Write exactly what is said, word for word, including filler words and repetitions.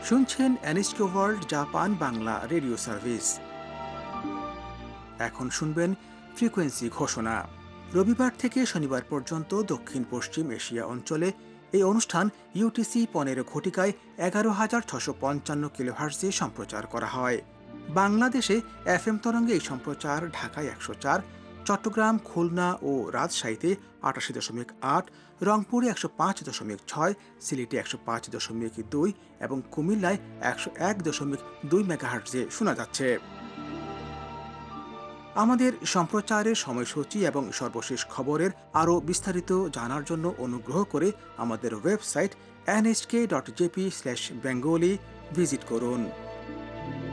শুনছেন NSK world Japan Bangla radio service. এখন শুনবেন ফ্রিকোয়েন্সি ঘোষণা। রবিবার থেকে শনিবার পর্যন্ত দক্ষিণ পশ্চিম এশিয়া অঞ্চলে এই অনুষ্ঠান ইউটিসি পনেরো ঘটিকায় এগারো হাজার ছশো পঞ্চান্ন কিলোহার্টজে সম্প্রচার করা হয়। বাংলাদেশে এফ এম তরঙ্গে এই সম্প্রচার ঢাকায় একশো চার, চট্টগ্রাম, খুলনা ও রাজশাহীতে আটাশি দশমিক আট, রংপুরে একশো পাঁচ দশমিক ছয়, সিলেটে একশো পাঁচ দশমিক দুই এবং কুমিল্লায় একশো এক দশমিক দুই মেগাহার্টজে শোনা যাচ্ছে। আমাদের সম্প্রচারের সময়সূচি এবং সর্বশেষ খবরের আরও বিস্তারিত জানার জন্য অনুগ্রহ করে আমাদের website N H K dot J P slash Bengali visit করুন।